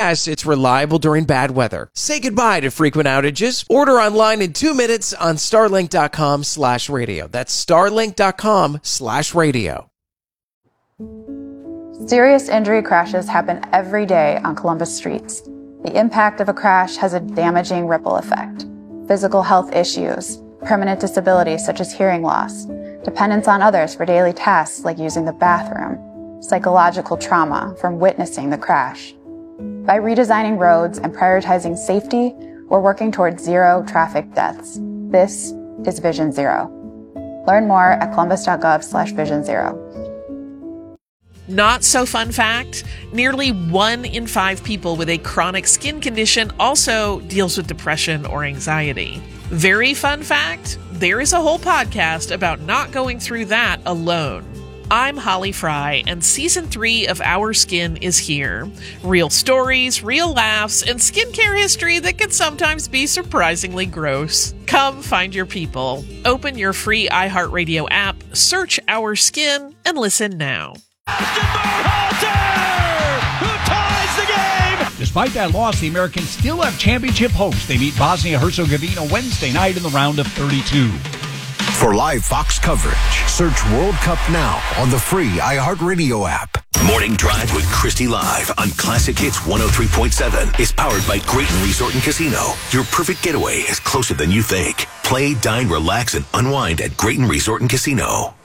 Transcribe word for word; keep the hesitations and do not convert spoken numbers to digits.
Yes, it's reliable during bad weather. Say goodbye to frequent outages. Order online in two minutes on starlink.com slash radio. That's starlink.com slash radio. Serious injury crashes happen every day on Columbus streets. The impact of a crash has a damaging ripple effect. Physical health issues, permanent disabilities such as hearing loss, dependence on others for daily tasks like using the bathroom, psychological trauma from witnessing the crash. By redesigning roads and prioritizing safety, we're working towards zero traffic deaths. This is Vision Zero. Learn more at columbus.gov slash vision zero. Not so fun fact, nearly one in five people with a chronic skin condition also deals with depression or anxiety. Very fun fact, there is a whole podcast about not going through that alone. I'm Holly Fry, and season three of Our Skin is here. Real stories, real laughs, and skincare history that can sometimes be surprisingly gross. Come find your people. Open your free iHeartRadio app, search Our Skin, and listen now. Who ties the game? Despite that loss, the Americans still have championship hopes. They meet Bosnia-Herzegovina Wednesday night in the round of thirty-two. For live Fox coverage, search World Cup now on the free iHeartRadio app. Morning Drive with Christy Live on Classic Hits one oh three point seven is powered by Grayton Resort and Casino. Your perfect getaway is closer than you think. Play, dine, relax, and unwind at Grayton Resort and Casino.